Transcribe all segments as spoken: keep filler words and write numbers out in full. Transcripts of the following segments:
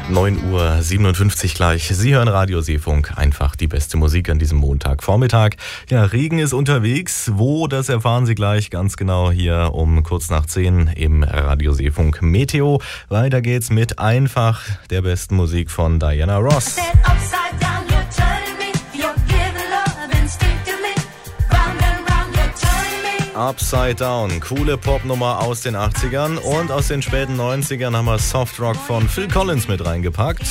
neun Uhr siebenundfünfzig gleich. Sie hören Radio Seefunk, einfach die beste Musik an diesem Montagvormittag. Ja, Regen ist unterwegs. Wo, das erfahren Sie gleich ganz genau hier um kurz nach zehn im Radio Seefunk Meteo. Weiter geht's mit einfach der besten Musik von Diana Ross. Upside Down, coole Popnummer aus den achtzigern und aus den späten neunzigern haben wir Soft Rock von Phil Collins mit reingepackt.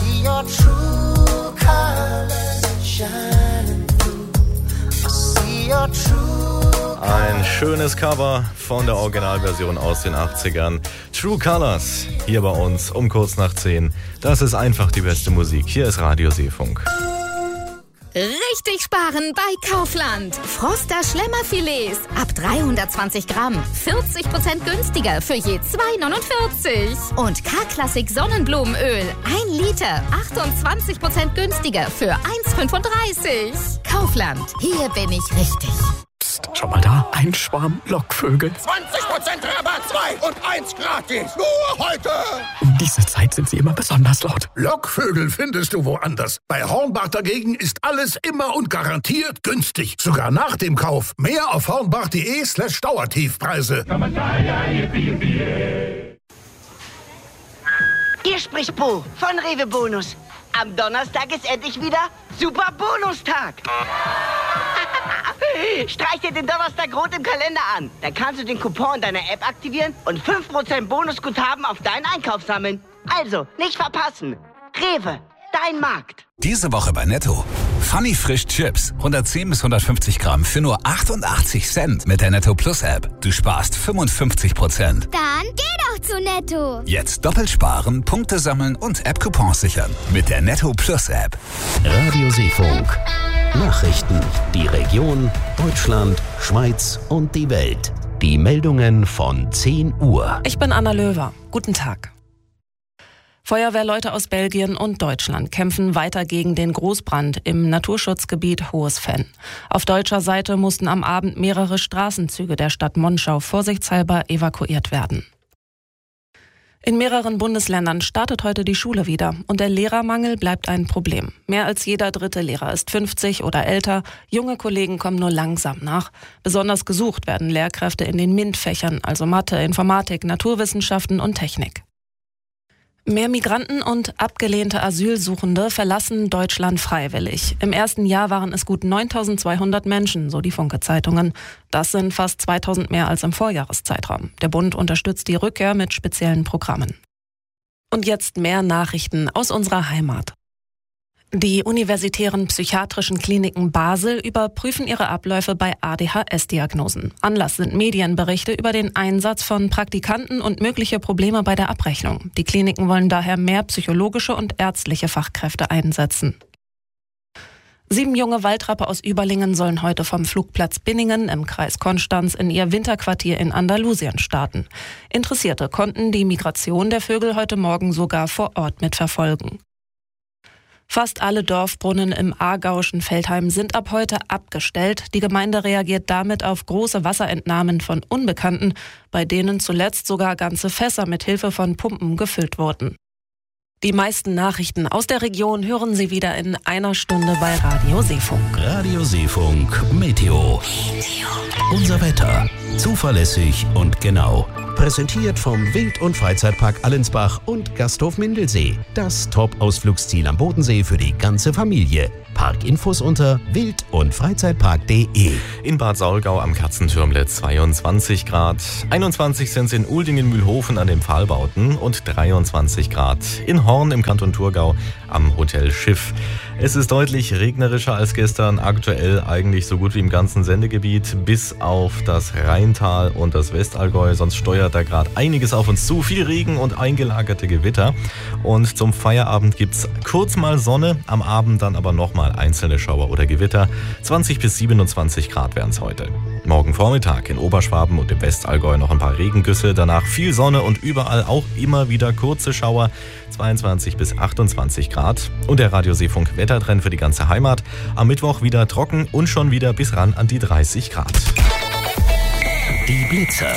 Ein schönes Cover von der Originalversion aus den achtzigern. True Colors, hier bei uns um kurz nach zehn. Das ist einfach die beste Musik. Hier ist Radio Seefunk. Richtig sparen bei Kaufland. Froster Schlemmerfilets ab dreihundertzwanzig Gramm. vierzig Prozent günstiger für je zwei neunundvierzig. Und K-Klassik Sonnenblumenöl. ein Liter. achtundzwanzig Prozent günstiger für eins fünfunddreißig. Kaufland. Hier bin ich richtig. Psst, schau mal da. Ein Schwarm Lockvögel. zwanzig Prozent Rabatt, zwei und eins gratis. Nur heute. Um diese Zeit sind sie immer besonders laut. Lockvögel findest du woanders. Bei Hornbach dagegen ist alles immer und garantiert günstig. Sogar nach dem Kauf. Mehr auf hornbach.de slash Dauertiefpreise. Hier spricht Bo von Rewe Bonus. Am Donnerstag ist endlich wieder Super Bonustag. Streich dir den Donnerstag rot im Kalender an. Dann kannst du den Coupon in deiner App aktivieren und fünf Prozent Bonusguthaben auf deinen Einkauf sammeln. Also, nicht verpassen. Rewe, dein Markt. Diese Woche bei Netto. Funny Frisch Chips. hundertzehn bis hundertfünfzig Gramm für nur achtundachtzig Cent mit der Netto Plus App. Du sparst fünfundfünfzig Prozent. Dann geh doch zu Netto. Jetzt doppelt sparen, Punkte sammeln und App-Coupons sichern. Mit der Netto Plus App. Radio Seefunk. Nachrichten. Die Region, Deutschland, Schweiz und die Welt. Die Meldungen von zehn Uhr. Ich bin Anna Löwer. Guten Tag. Feuerwehrleute aus Belgien und Deutschland kämpfen weiter gegen den Großbrand im Naturschutzgebiet Hohes Venn. Auf deutscher Seite mussten am Abend mehrere Straßenzüge der Stadt Monschau vorsichtshalber evakuiert werden. In mehreren Bundesländern startet heute die Schule wieder und der Lehrermangel bleibt ein Problem. Mehr als jeder dritte Lehrer ist fünfzig oder älter, junge Kollegen kommen nur langsam nach. Besonders gesucht werden Lehrkräfte in den MINT-Fächern, also Mathe, Informatik, Naturwissenschaften und Technik. Mehr Migranten und abgelehnte Asylsuchende verlassen Deutschland freiwillig. Im ersten Jahr waren es gut neuntausendzweihundert Menschen, so die Funke-Zeitungen. Das sind fast zweitausend mehr als im Vorjahreszeitraum. Der Bund unterstützt die Rückkehr mit speziellen Programmen. Und jetzt mehr Nachrichten aus unserer Heimat. Die universitären psychiatrischen Kliniken Basel überprüfen ihre Abläufe bei A D H S-Diagnosen. Anlass sind Medienberichte über den Einsatz von Praktikanten und mögliche Probleme bei der Abrechnung. Die Kliniken wollen daher mehr psychologische und ärztliche Fachkräfte einsetzen. Sieben junge Waldrappe aus Überlingen sollen heute vom Flugplatz Binningen im Kreis Konstanz in ihr Winterquartier in Andalusien starten. Interessierte konnten die Migration der Vögel heute Morgen sogar vor Ort mitverfolgen. Fast alle Dorfbrunnen im aargauischen Veltheim sind ab heute abgestellt. Die Gemeinde reagiert damit auf große Wasserentnahmen von Unbekannten, bei denen zuletzt sogar ganze Fässer mit Hilfe von Pumpen gefüllt wurden. Die meisten Nachrichten aus der Region hören Sie wieder in einer Stunde bei Radio Seefunk. Radio Seefunk Meteo. Meteo. Unser Wetter. Zuverlässig und genau. Präsentiert vom Wild- und Freizeitpark Allensbach und Gasthof Mindelsee. Das Top-Ausflugsziel am Bodensee für die ganze Familie. Parkinfos unter wild- und freizeitpark punkt de. In Bad Saulgau am Katzentürmle zweiundzwanzig Grad. einundzwanzig sind es in Uldingen-Mühlhofen an den Pfahlbauten und dreiundzwanzig Grad in Horn im Kanton Thurgau am Hotel Schiff. Es ist deutlich regnerischer als gestern, aktuell eigentlich so gut wie im ganzen Sendegebiet, bis auf das Rheintal und das Westallgäu. Sonst steuert da gerade einiges auf uns zu, viel Regen und eingelagerte Gewitter. Und zum Feierabend gibt es kurz mal Sonne, am Abend dann aber nochmal einzelne Schauer oder Gewitter. zwanzig bis siebenundzwanzig Grad wären es heute. Morgen Vormittag in Oberschwaben und im Westallgäu noch ein paar Regengüsse, danach viel Sonne und überall auch immer wieder kurze Schauer, zweiundzwanzig bis achtundzwanzig Grad. Und der Radio Seefunk Wettertrend für die ganze Heimat. Am Mittwoch wieder trocken und schon wieder bis ran an die dreißig Grad. Die Blitzer.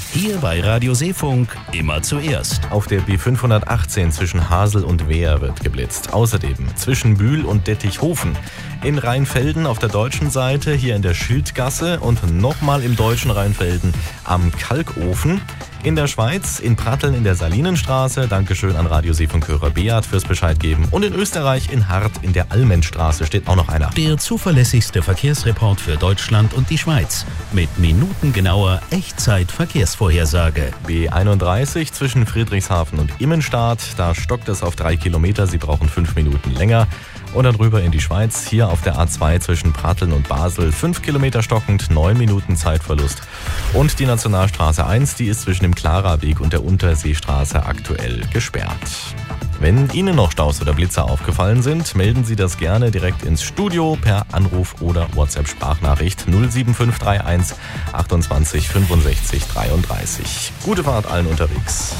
Hier bei Radio Seefunk immer zuerst. Auf der B fünfhundertachtzehn zwischen Hasel und Wehr wird geblitzt. Außerdem zwischen Bühl und Dettichhofen. In Rheinfelden auf der deutschen Seite, hier in der Schildgasse und nochmal im deutschen Rheinfelden am Kalkofen. In der Schweiz, in Pratteln in der Salinenstraße. Dankeschön an Radio Seefunk-Hörer Beat fürs Bescheid geben. Und in Österreich, in Hart in der Almenstraße steht auch noch einer. Der zuverlässigste Verkehrsreport für Deutschland und die Schweiz. Mit minutengenauer Echtzeit-Verkehrsvorhersage. B einunddreißig zwischen Friedrichshafen und Immenstadt. Da stockt es auf drei Kilometer. Sie brauchen fünf Minuten länger. Und dann rüber in die Schweiz, hier auf der A zwei zwischen Pratteln und Basel. fünf Kilometer stockend, neun Minuten Zeitverlust. Und die Nationalstraße eins, die ist zwischen dem Klaraweg und der Unterseestraße aktuell gesperrt. Wenn Ihnen noch Staus oder Blitzer aufgefallen sind, melden Sie das gerne direkt ins Studio per Anruf oder WhatsApp-Sprachnachricht null sieben fünf drei eins achtundzwanzig fünfundsechzig dreiunddreißig. Gute Fahrt allen unterwegs.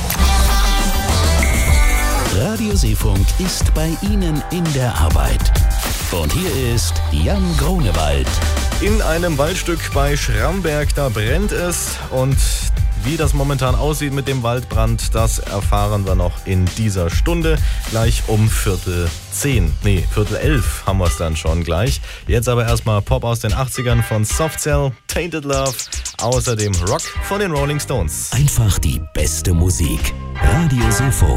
Radio Seefunk ist bei Ihnen in der Arbeit. Und hier ist Jan Grunewald. In einem Waldstück bei Schramberg, da brennt es. Und wie das momentan aussieht mit dem Waldbrand, das erfahren wir noch in dieser Stunde. Gleich um Viertel zehn, nee, Viertel elf haben wir es dann schon gleich. Jetzt aber erstmal Pop aus den achtzigern von Soft Cell, Tainted Love. Außerdem Rock von den Rolling Stones. Einfach die beste Musik. Radio Seefunk.